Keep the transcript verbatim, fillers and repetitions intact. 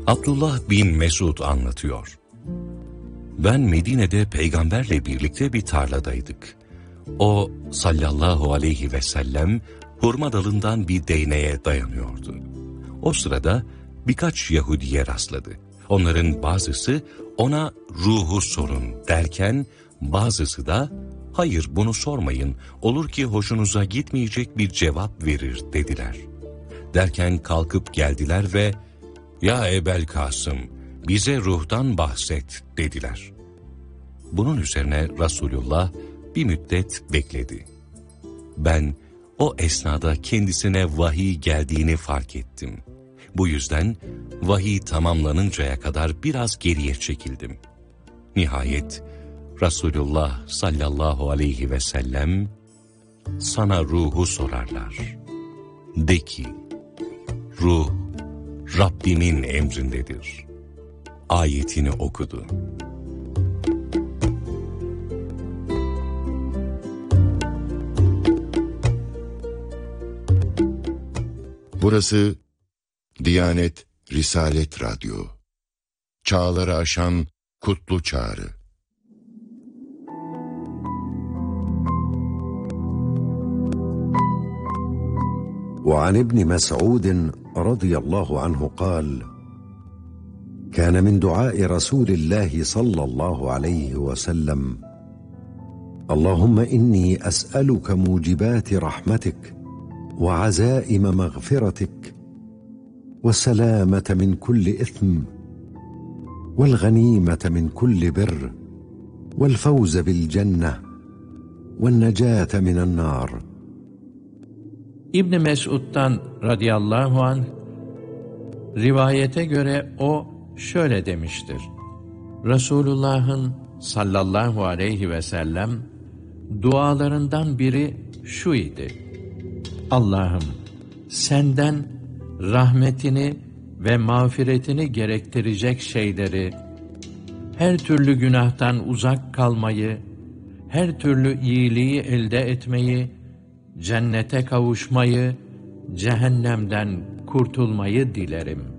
Abdullah bin Mesud anlatıyor. Ben Medine'de peygamberle birlikte bir tarladaydık. O sallallahu aleyhi ve sellem hurma dalından bir değneğe dayanıyordu. O sırada birkaç Yahudiye rastladı. Onların bazısı ona ruhu sorun derken bazısı da hayır bunu sormayın, olur ki hoşunuza gitmeyecek bir cevap verir dediler. Derken kalkıp geldiler ve ya Ebel Kasım bize ruhtan bahset dediler. Bunun üzerine Resulullah bir müddet bekledi. Ben o esnada kendisine vahiy geldiğini fark ettim. Bu yüzden vahiy tamamlanıncaya kadar biraz geriye çekildim. Nihayet Resulullah sallallahu aleyhi ve sellem sana ruhu sorarlar. De ki, ruh Rabbimin emrindedir. Ayetini okudu. Burası Diyanet Risalet Radyo. Çağları aşan kutlu çağrı. وعن ابن مسعود رضي الله عنه قال: كان من دعاء رسول الله صلى الله عليه وسلم: اللهم إني أسألك موجبات رحمتك وعزائم مغفرتك والسلامة من كل إثم والغنيمة من كل بر والفوز بالجنة والنجاة من النار. İbn Mesud'dan radıyallahu anh, rivayete göre o şöyle demiştir. Resulullah'ın sallallahu aleyhi ve sellem dualarından biri şu idi: Allah'ım senden rahmetini ve mağfiretini gerektirecek şeyleri, her türlü günahtan uzak kalmayı, her türlü iyiliği elde etmeyi, cennete kavuşmayı, cehennemden kurtulmayı dilerim.